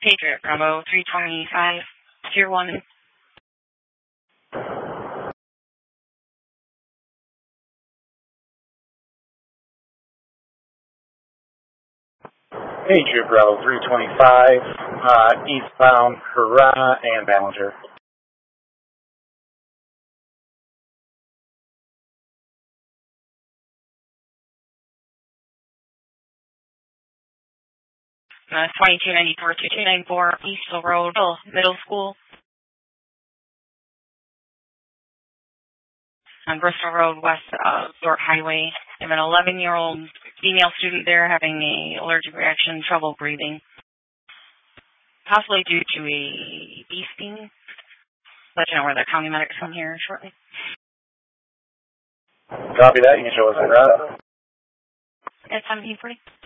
Patriot, Bravo 325, Tier 1. Patriot, Bravo 325, eastbound Corona and Ballinger. Uh, 2294, 2294, Eastville Road, Middle School. On Bristol Road, west of York Highway. I have an 11-year-old female student there having an allergic reaction, trouble breathing. Possibly due to a bee sting. Let you know where the county medics come here shortly. Copy that. You can show us the route. It's 1740.